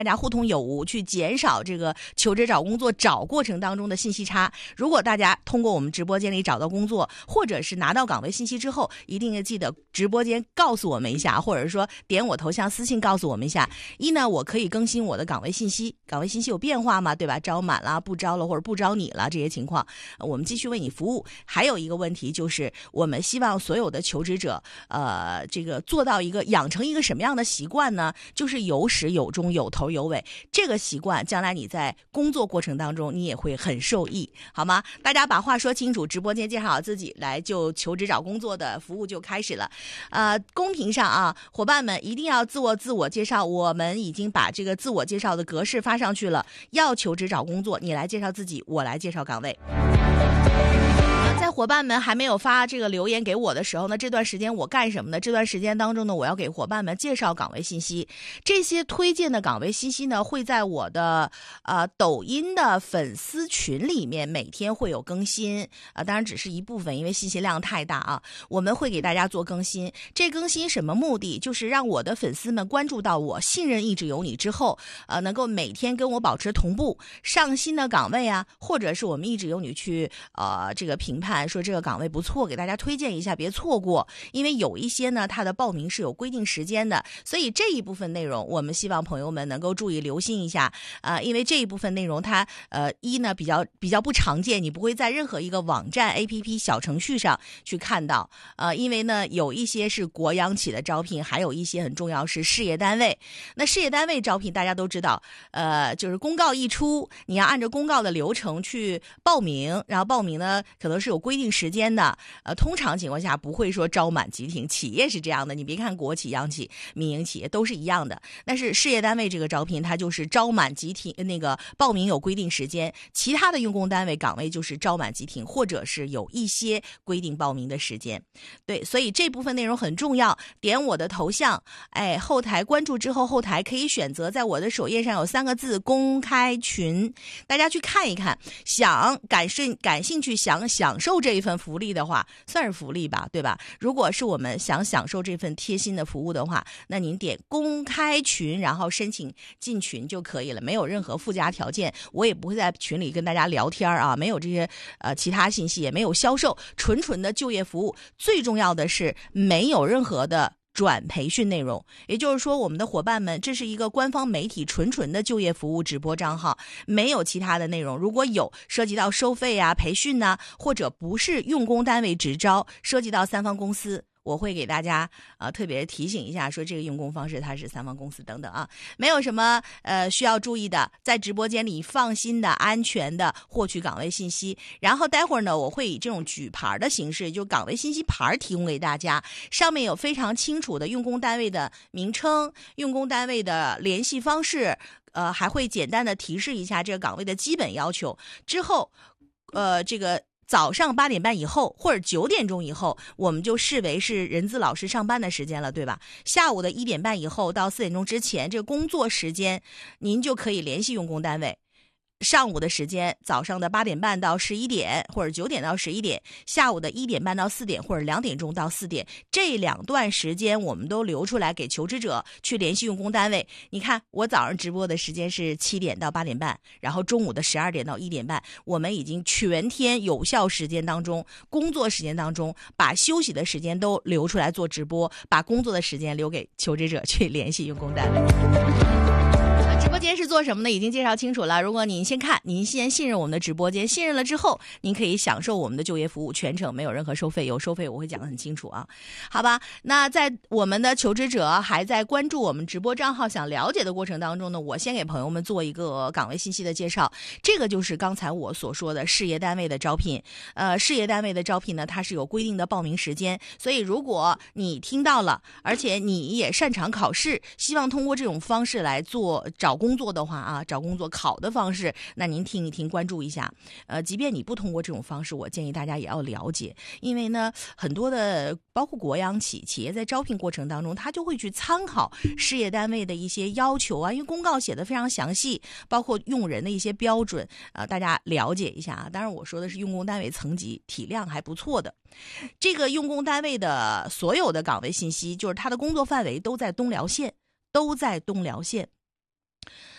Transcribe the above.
大家互通有无，去减少这个求职找工作找过程当中的信息差。如果大家通过我们直播间里找到工作，或者是拿到岗位信息之后，一定要记得直播间告诉我们一下，或者说点我头像私信告诉我们一下。一呢，我可以更新我的岗位信息，岗位信息有变化吗？对吧？招满了、不招了，或者不招你了，这些情况，我们继续为你服务。还有一个问题就是，我们希望所有的求职者，这个做到一个养成一个什么样的习惯呢？就是有始有终，有头有尾。这个习惯，将来你在工作过程当中，你也会很受益，好吗？大家把话说清楚，直播间介绍好自己，来就求职找工作的服务就开始了。公屏上啊，伙伴们一定要自我介绍，我们已经把这个自我介绍的格式发上去了。要求职找工作，你来介绍自己，我来介绍岗位。在伙伴们还没有发这个留言给我的时候呢，这段时间我干什么呢？这段时间当中呢，我要给伙伴们介绍岗位信息。这些推荐的岗位信息呢，会在我的抖音的粉丝群里面每天会有更新当然只是一部分，因为信息量太大啊。我们会给大家做更新。这更新什么目的？就是让我的粉丝们关注到我，信任一直有你之后，能够每天跟我保持同步，上新的岗位啊，或者是我们一直有你去这个评判。说这个岗位不错，给大家推荐一下，别错过。因为有一些呢，它的报名是有规定时间的，所以这一部分内容我们希望朋友们能够注意留心一下因为这一部分内容它一呢比较不常见，你不会在任何一个网站 APP 小程序上去看到因为呢有一些是国央企的招聘，还有一些很重要是事业单位。那事业单位招聘大家都知道就是公告一出，你要按照公告的流程去报名，然后报名呢可能是有规定时间的通常情况下不会说招满即停，企业是这样的，你别看国企、央企、民营企业都是一样的，但是事业单位这个招聘它就是招满即停，那个报名有规定时间，其他的用工单位岗位就是招满即停，或者是有一些规定报名的时间。对，所以这部分内容很重要。点我的头像，后台关注之后，后台可以选择在我的首页上有3个字公开群，大家去看一看，感兴趣想享受这一份福利的话，算是福利吧，对吧？如果是我们想享受这份贴心的服务的话，那您点公开群，然后申请进群就可以了，没有任何附加条件，我也不会在群里跟大家聊天啊，没有这些其他信息，也没有销售，纯的就业服务。最重要的是没有任何的转培训内容，也就是说我们的伙伴们，这是一个官方媒体纯的就业服务直播账号，没有其他的内容。如果有涉及到收费啊、培训啊，或者不是用工单位直招，涉及到3方公司，我会给大家特别提醒一下，说这个用工方式它是3方公司等等啊，没有什么需要注意的，在直播间里放心的、安全的获取岗位信息。然后待会儿呢，我会以这种举牌的形式，就岗位信息牌提供给大家，上面有非常清楚的用工单位的名称、用工单位的联系方式，还会简单的提示一下这个岗位的基本要求。之后这个早上8点半以后或者9点钟以后，我们就视为是人资老师上班的时间了，对吧？下午的1点半以后到4点钟之前，这个工作时间您就可以联系用工单位。上午的时间，早上的8点半到11点，或者9点到11点，下午的1点半到4点，或者2点钟到4点，这2段时间我们都留出来给求职者去联系用工单位。你看，我早上直播的时间是7点到8点半，然后中午的12点到1点半，我们已经全天有效时间当中，工作时间当中，把休息的时间都留出来做直播，把工作的时间留给求职者去联系用工单位。直播间是做什么呢？已经介绍清楚了。如果您先看，您先信任我们的直播间，信任了之后，您可以享受我们的就业服务，全程没有任何收费，有收费我会讲得很清楚啊。好吧，那在我们的求职者还在关注我们直播账号想了解的过程当中呢，我先给朋友们做一个岗位信息的介绍。这个就是刚才我所说的事业单位的招聘。事业单位的招聘呢，它是有规定的报名时间，所以如果你听到了，而且你也擅长考试，希望通过这种方式来找工作的话啊，找工作考的方式，那您听一听，关注一下。即便你不通过这种方式，我建议大家也要了解，因为呢，很多的包括国央企业在招聘过程当中，他就会去参考事业单位的一些要求啊，因为公告写的非常详细，包括用人的一些标准，大家了解一下啊。当然我说的是用工单位层级体量还不错的。这个用工单位的所有的岗位信息，就是他的工作范围都在东辽县。